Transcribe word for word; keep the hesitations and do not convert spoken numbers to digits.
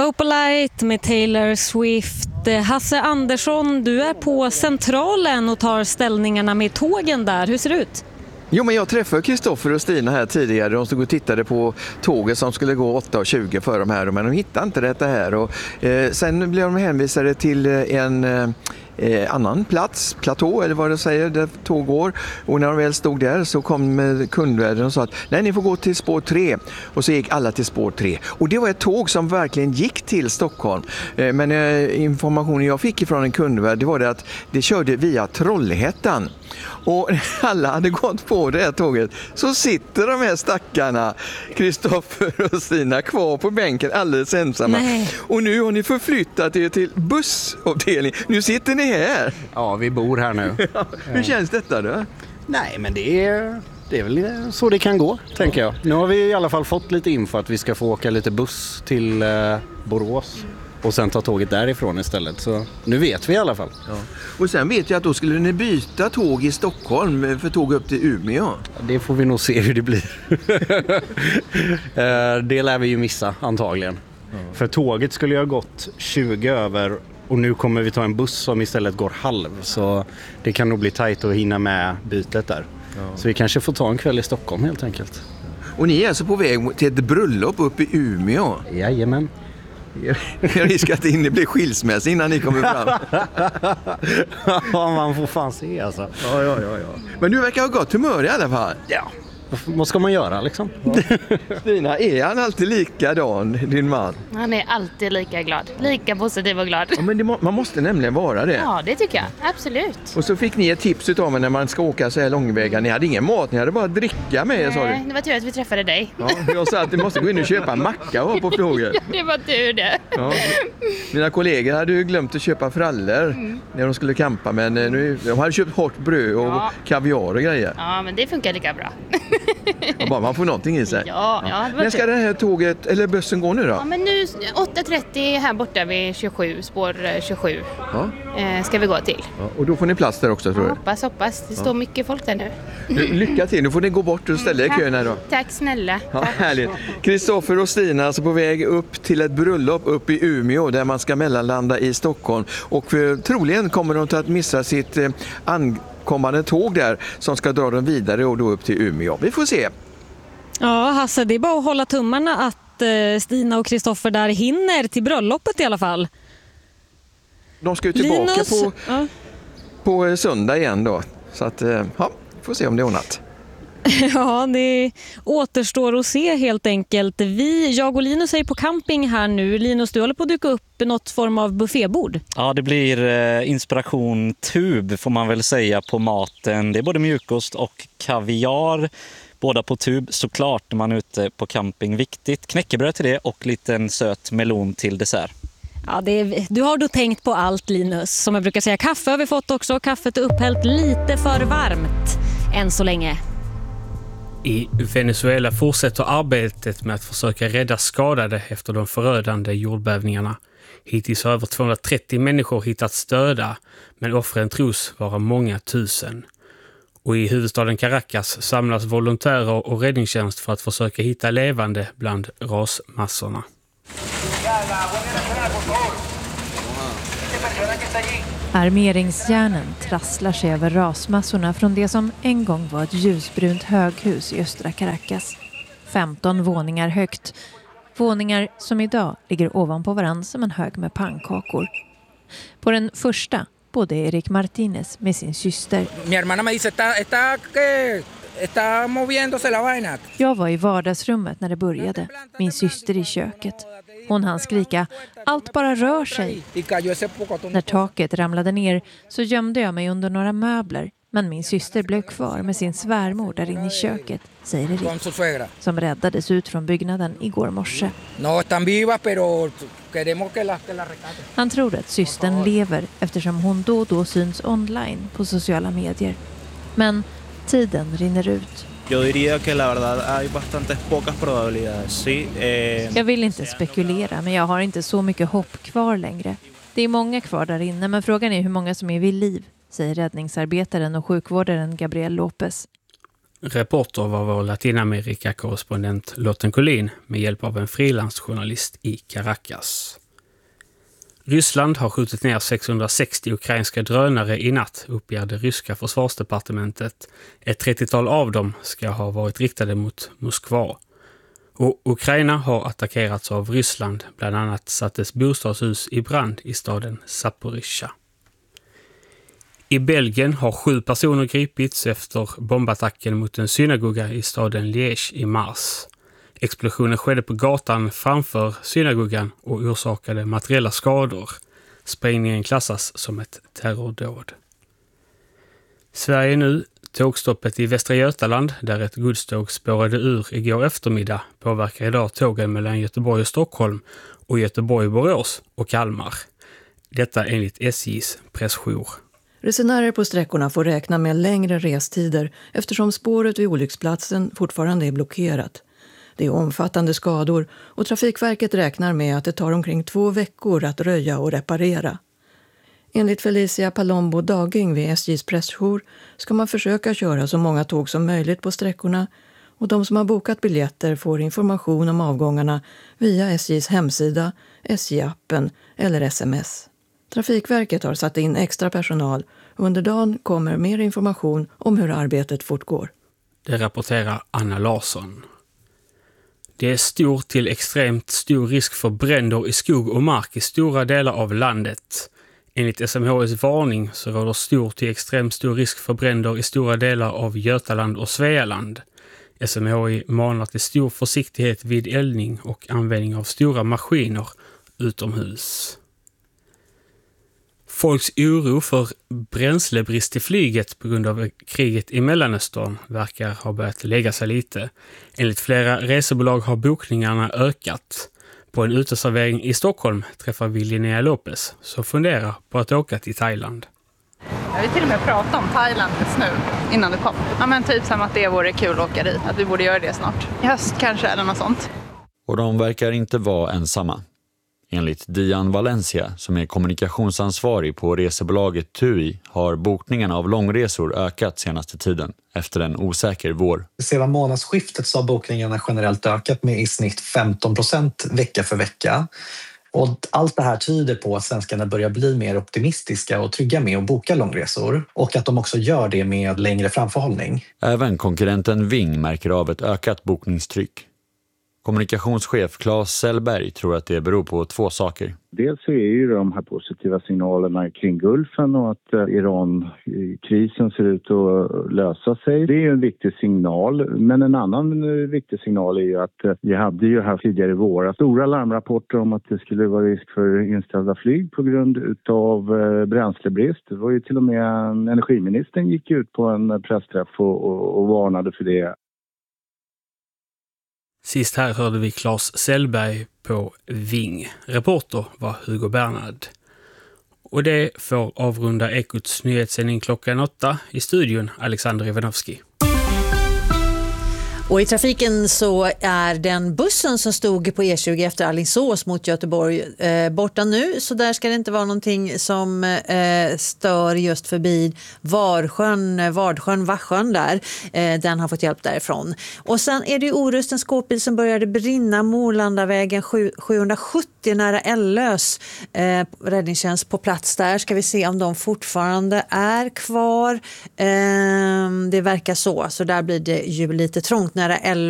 Opalite med Taylor Swift. Hasse Andersson, du är på Centralen och tar ställningarna med tågen där. Hur ser det ut? Jo, men jag träffade Kristoffer och Stina här tidigare. De stod och tittade på tåget som skulle gå åtta och tjugo för de här, men de hittade inte detta här. Och, eh, sen blev de hänvisade till en eh, annan plats, platå eller vad det säger, där tåg går. Och när de väl stod där så kom kundvärden och sa att nej, ni får gå till spår tre. Och så gick alla till spår tre. Och det var ett tåg som verkligen gick till Stockholm. Eh, men eh, informationen jag fick ifrån en kundvärd, det var det att det körde via Trollhättan. Och alla hade gått på det här tåget, så sitter de här stackarna, Kristoffer och Stina, kvar på bänken alldeles ensamma. Nej. Och nu har ni förflyttat er till bussavdelning. Nu sitter ni här. Ja, vi bor här nu. Hur känns detta då? Nej, men det är, det är väl så det kan gå, tänker jag. Nu har vi i alla fall fått lite info att vi ska få åka lite buss till eh, Borås. Och sen ta tåget därifrån istället. Så nu vet vi i alla fall. Ja. Och sen vet jag att då skulle ni byta tåg i Stockholm för tåg upp till Umeå. Det får vi nog se hur det blir. Det lär vi ju missa antagligen. Ja. För tåget skulle ju ha gått tjugo över och nu kommer vi ta en buss som istället går halv. Så det kan nog bli tajt att hinna med bytet där. Ja. Så vi kanske får ta en kväll i Stockholm helt enkelt. Och ni är alltså på väg till ett bröllop uppe i Umeå? Jajamän. Jag riskar att det blir skilsmässa innan ni kommer fram. Ja, man får fan se alltså. Ja, ja, ja, ja. Men du verkar ha gott humör i alla fall. Ja. Vad ska man göra liksom? Ja. Stina, är han alltid likadan, din man? Han är alltid lika glad. Lika positiv och glad. Ja, men det må, man måste nämligen vara det. Ja, det tycker jag. Absolut. Och så fick ni ett tips utav mig när man ska åka så här långväga. Ni hade ingen mat, ni hade bara dricka med er, sa du. Nej, det var tur att vi träffade dig. Ja, jag sa att du måste gå in och köpa en macka och ha på flyget. Ja, det var tur det. Ja. Mina kollegor hade ju glömt att köpa frallor mm. när de skulle campa. Men nu, de hade köpt hårt bröd och ja. kaviar och grejer. Ja, men det funkar lika bra. Ja, bara man får någonting i sig. Ja, ja. När ska det här tåget, eller bussen gå nu då? Ja, men nu åtta trettio här borta vid tjugosju, spår tjugosju ja. eh, ska vi gå till. Ja, och då får ni plats där också, tror ja, jag. Hoppas, hoppas. Det står ja. mycket folk där nu. Lycka till, nu får ni gå bort och ställa er mm, kön här då. Tack snälla. Ja, härligt. Kristoffer och Stina är alltså på väg upp till ett bröllop upp i Umeå där man ska mellanlanda i Stockholm. Och för, troligen kommer de att missa sitt eh, ankommande tåg där som ska dra dem vidare och då upp till Umeå. Vi får se. Ja, Hasse, det är bara att hålla tummarna att eh, Stina och Kristoffer där hinner till bröllopet i alla fall. De ska ju tillbaka Linus, på, ja. på söndag igen då. Så att, eh, ja, får se om det är ordnat. Ja, det återstår att se helt enkelt. Vi, jag och Linus är på camping här nu. Linus, du håller på att duka upp något form av buffébord. Ja, det blir eh, inspiration tub får man väl säga på maten. Det är både mjukost och kaviar. Båda på tub såklart när man är ute på camping. Viktigt. Knäckebröd till det och liten söt melon till dessert. Ja, det är, du har då tänkt på allt, Linus. Som jag brukar säga, kaffe har vi fått också. Kaffet är upphällt lite för varmt än så länge. I Venezuela fortsätter arbetet med att försöka rädda skadade efter de förödande jordbävningarna. Hittills har över tvåhundratrettio människor hittats döda, men offren tros vara många tusen. Och i huvudstaden Caracas samlas volontärer och räddningstjänst för att försöka hitta levande bland rasmassorna. Armeringsjärnen trasslar sig över rasmassorna från det som en gång var ett ljusbrunt höghus i östra Caracas. femton våningar högt. Våningar som idag ligger ovanpå varann som en hög med pannkakor. På den första bodde Erik Martinez med sin syster. Jag var i vardagsrummet när det började. Min syster i köket. Hon hann skrika, allt bara rör sig. När taket ramlade ner så gömde jag mig under några möbler. Men min syster blev kvar med sin svärmor där inne i köket, säger Erik, som räddades ut från byggnaden igår morse. Han tror att systern lever eftersom hon då och då syns online på sociala medier. Men tiden rinner ut. Jag diría que la verdad hay bastantes pocas probabilidades, sí. Eh... Jag vill inte spekulera, men jag har inte så mycket hopp kvar längre. Det är många kvar där inne, men frågan är hur många som är vid liv, säger räddningsarbetaren och sjukvårdaren Gabriel Lopez. Reporter var vår Latinamerika-korrespondent Lotten Collin med hjälp av en frilansjournalist i Caracas. Ryssland har skjutit ner sexhundrasextio ukrainska drönare i natt, uppger det ryska försvarsdepartementet. Ett trettiotal av dem ska ha varit riktade mot Moskva. Och Ukraina har attackerats av Ryssland, bland annat sattes bostadshus i brand i staden Zaporizjzja. I Belgien har sju personer gripits efter bombattacken mot en synagoga i staden Liège i mars. Explosionen skedde på gatan framför synagogan och orsakade materiella skador. Sprängningen klassas som ett terrordåd. Sverige nu. Tågstoppet i Västra Götaland, där ett godståg spårade ur igår eftermiddag, påverkar idag tågen mellan Göteborg och Stockholm och Göteborg-Borås och Kalmar. Detta enligt S J:s pressjour. Resenärer på sträckorna får räkna med längre restider eftersom spåret vid olycksplatsen fortfarande är blockerat. Det är omfattande skador och Trafikverket räknar med att det tar omkring två veckor att röja och reparera. Enligt Felicia Palombo Daging vid S J:s pressjour ska man försöka köra så många tåg som möjligt på sträckorna och de som har bokat biljetter får information om avgångarna via S J:s hemsida, S J-appen eller sms. Trafikverket har satt in extra personal och under dagen kommer mer information om hur arbetet fortgår. Det rapporterar Anna Larsson. Det är stor till extremt stor risk för bränder i skog och mark i stora delar av landet. Enligt S M H I:s varning så råder stor till extremt stor risk för bränder i stora delar av Götaland och Svealand. S M H I manar till stor försiktighet vid eldning och användning av stora maskiner utomhus. Folks oro för bränslebrist i flyget på grund av kriget i Mellanöstern verkar ha börjat lägga sig lite. Enligt flera resebolag har bokningarna ökat. På en uteservering i Stockholm träffar vi Linnea Lopez som funderar på att åka till Thailand. Jag vill till och med prata om Thailand just nu innan det kom. Ja, men typ som att det vore kul att åka dit. Att vi borde göra det snart. I höst kanske eller något sånt. Och de verkar inte vara ensamma. Enligt Dian Valencia, som är kommunikationsansvarig på resebolaget T U I, har bokningarna av långresor ökat senaste tiden efter en osäker vår. Sedan månadsskiftet så har bokningarna generellt ökat med i snitt femton procent vecka för vecka. Och allt det här tyder på att svenskarna börjar bli mer optimistiska och trygga med att boka långresor och att de också gör det med längre framförhållning. Även konkurrenten Ving märker av ett ökat bokningstryck. Kommunikationschef Claes Sellberg tror att det beror på två saker. Dels så är ju de här positiva signalerna kring Gulfen och att Iran-krisen ser ut att lösa sig. Det är ju en viktig signal, men en annan viktig signal är ju att vi hade ju här tidigare i våra stora larmrapporter om att det skulle vara risk för inställda flyg på grund av bränslebrist. Det var ju till och med energiministern gick ut på en pressträff och, och, och varnade för det. Sist här hörde vi Claes Sellberg på Ving. Reporter var Hugo Bernhard. Och det får avrunda Ekots nyhetssändning klockan åtta. I studion Alexander Ivanovski. Och i trafiken så är den bussen som stod på E tjugo efter Alingsås mot Göteborg eh, borta nu. Så där ska det inte vara någonting som eh, stör just förbi Varsjön, Vardsjön, Varsjön där. Eh, den har fått hjälp därifrån. Och sen är det ju orusten skåpbil som började brinna Morlandavägen sjuhundrasjuttio nära Ellös. Eh, räddningstjänst på plats där. Ska vi se om de fortfarande är kvar. Eh, det verkar så. Så där blir det ju lite trångt nära L